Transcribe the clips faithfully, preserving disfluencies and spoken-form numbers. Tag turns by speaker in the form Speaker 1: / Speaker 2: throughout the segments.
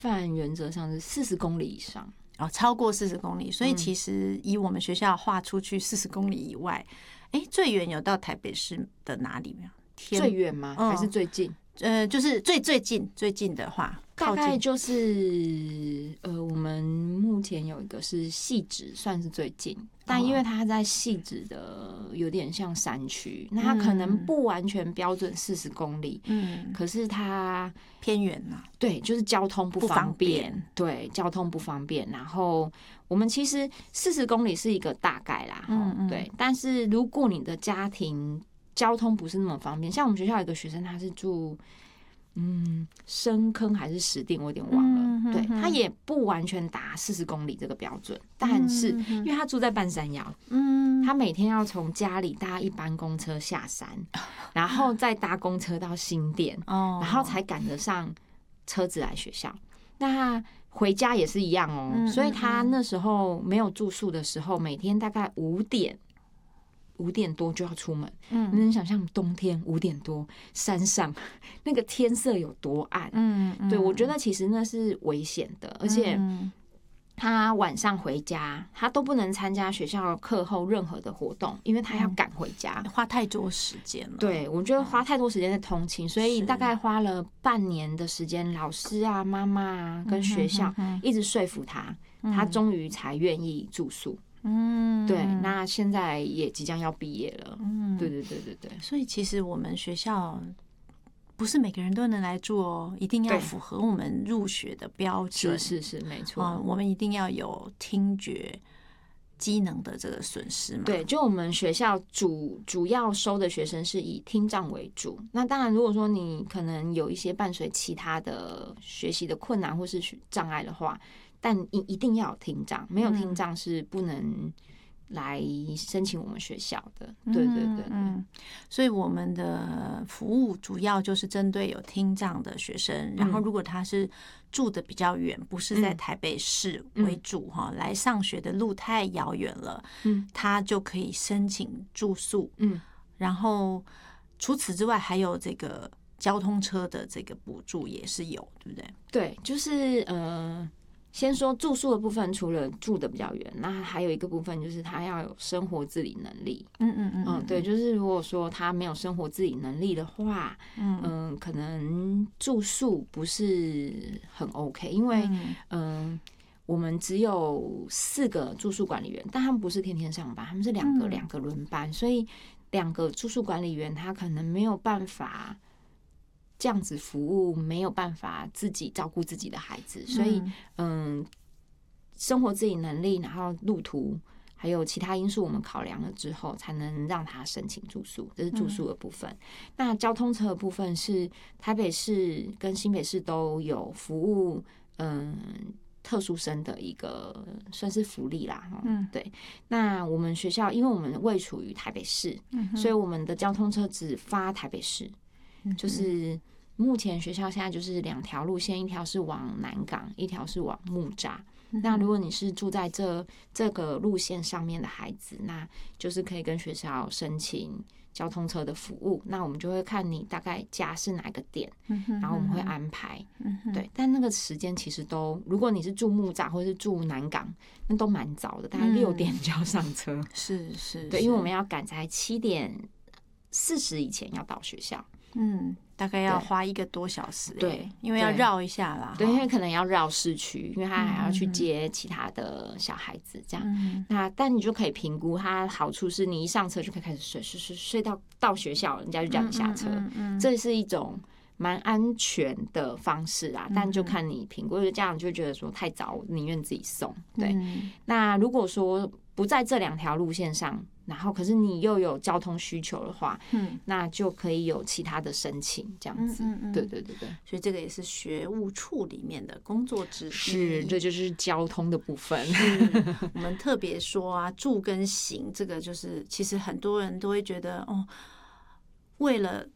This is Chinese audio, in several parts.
Speaker 1: 范原则上是四十公里以上。
Speaker 2: 哦，超过四十公里，所以其实以我们学校划出去四十公里以外，哎、欸，最远有到台北市的哪里没有？
Speaker 1: 最远吗？嗯、还是最近？
Speaker 2: 呃，就是最最近最近的话，
Speaker 1: 大概就是呃，我们目前有一个是汐止，算是最近，但因为它在汐止的有点像山区，那它可能不完全标准四十公里，嗯，可是它
Speaker 2: 偏远呐，
Speaker 1: 对，就是交通不方便，对，交通不方便。然后我们其实四十公里是一个大概啦，嗯嗯，对，但是如果你的家庭交通不是那么方便，像我们学校有一个学生，他是住嗯深坑还是石碇，我有点忘了。嗯、对，他也不完全达四十公里这个标准，但是因为他住在半山腰，嗯，他每天要从家里搭一班公车下山，然后再搭公车到新店，哦，然后才赶得上车子来学校。那回家也是一样哦，嗯、所以他那时候没有住宿的时候，每天大概五点。五点多就要出门，嗯，你能想象冬天五点多山上那个天色有多暗？嗯，对，我觉得其实那是危险的，而且他晚上回家，他都不能参加学校课后任何的活动，因为他要赶回家，
Speaker 2: 花太多时间了。
Speaker 1: 对，我觉得花太多时间在通勤，所以大概花了半年的时间，老师啊、妈妈啊跟学校一直说服他，他终于才愿意住宿。嗯，对，那现在也即将要毕业了。嗯，对对对对对。
Speaker 2: 所以其实我们学校不是每个人都能来住哦，一定要符合我们入学的标准。
Speaker 1: 是是是，没错、
Speaker 2: 嗯。我们一定要有听觉机能的这个损失嘛。
Speaker 1: 对，就我们学校主主要收的学生是以听障为主。那当然，如果说你可能有一些伴随其他的学习的困难或是障碍的话。但你一定要有听障，没有听障是不能来申请我们学校的。对对对对，
Speaker 2: 嗯，所以我们的服务主要就是针对有听障的学生，然后如果他是住的比较远，不是在台北市为主哈、嗯，来上学的路太遥远了，嗯，他就可以申请住宿，嗯，然后除此之外还有这个交通车的这个补助也是有，对不对？
Speaker 1: 对，就是呃。先说住宿的部分，除了住的比较远，那还有一个部分就是他要有生活自理能力。嗯嗯嗯，嗯，对，就是如果说他没有生活自理能力的话，嗯，嗯可能住宿不是很 OK， 因为嗯、呃，我们只有四个住宿管理员，但他们不是天天上班，他们是两个两个轮班，所以两个住宿管理员他可能没有办法。这样子服务没有办法自己照顾自己的孩子，所以嗯，生活自理能力，然后路途还有其他因素，我们考量了之后，才能让他申请住宿。这是住宿的部分。嗯、那交通车的部分是台北市跟新北市都有服务，嗯。特殊生的一个算是福利啦，嗯，对。那我们学校因为我们位处于台北市，嗯，所以我们的交通车只发台北市，嗯、就是目前学校现在就是两条路线，一条是往南港，一条是往木栅。嗯、那如果你是住在这这个路线上面的孩子，那就是可以跟学校申请交通车的服务，那我们就会看你大概家是哪个点，嗯、然后我们会安排，嗯、对。但那个时间其实都，如果你是住木栅或是住南港，那都蛮早的，大概六点就要上车。
Speaker 2: 嗯、是是，
Speaker 1: 对，因为我们要赶在七点四十以前要到学校。
Speaker 2: 嗯，大概要花一个多小时，对，因为要绕一下啦，
Speaker 1: 对，因为可能要绕市区，因为他还要去接其他的小孩子，这样。嗯、那但你就可以评估，它好处是你一上车就可以开始睡，睡睡睡到到学校，人家就叫你下车，嗯嗯嗯嗯、这是一种蛮安全的方式啊。但就看你评估，就这样就觉得说太早，宁愿自己送。对，嗯、那如果说不在这两条路线上。然后，可是你又有交通需求的话，嗯，那就可以有其他的申请，这样子。嗯嗯嗯对对对对，
Speaker 2: 所以这个也是学务处里面的工作之一。
Speaker 1: 是，这就是交通的部分。
Speaker 2: 我们特别说啊，住跟行，这个就是其实很多人都会觉得，哦，为了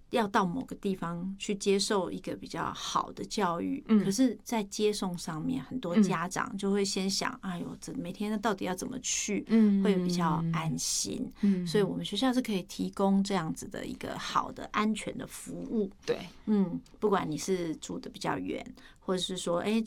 Speaker 2: 要到某个地方去接受一个比较好的教育，
Speaker 1: 嗯
Speaker 2: 可是，在接送上面，很多家长就会先想，哎呦，这每天到底要怎么去，
Speaker 1: 嗯
Speaker 2: 会比较安心。
Speaker 1: 嗯，
Speaker 2: 所以我们学校是可以提供这样子的一个好的、安全的服务。
Speaker 1: 对，
Speaker 2: 嗯，不管你是住的比较远，或者是说，哎，